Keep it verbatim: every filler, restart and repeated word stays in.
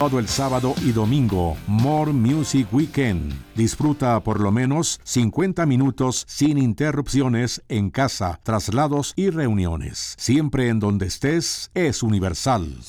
Todo el sábado y domingo, More Music Weekend. Disfruta por lo menos cincuenta minutos sin interrupciones en casa, traslados y reuniones. Siempre en donde estés, es Universal.